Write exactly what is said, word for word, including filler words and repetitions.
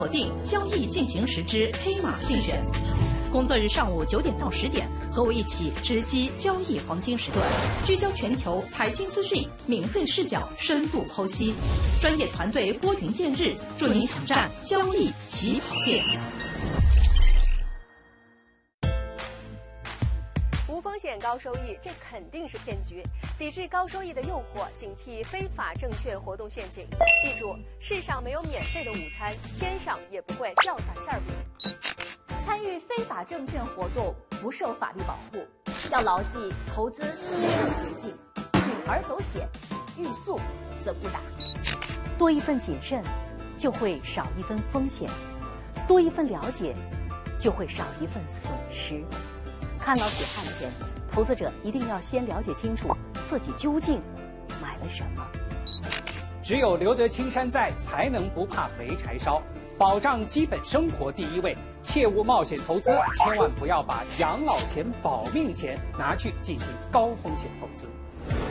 锁定交易进行时之黑马竞选。工作日上午九点到十点，和我一起直击交易黄金时段，聚焦全球财经资讯，敏锐视角，深度剖析，专业团队拨云见日，助您抢占交易起跑线。 无风险高收益，这肯定是骗局。抵制高收益的诱惑，警惕非法证券活动陷阱。记住，世上没有免费的午餐，天上也不会掉下馅饼。 参与非法证券活动不受法律保护，要牢记投资没有捷径，铤而走险，欲速则不达。 多一份谨慎，就会少一分风险；多一份了解，就会少一份损失。看牢血汗钱，投资者一定要先了解清楚自己究竟买了什么。 只有留得青山在，才能不怕没柴烧。保障基本生活第一位，切勿冒险投资，千万不要把养老钱、保命钱拿去进行高风险投资。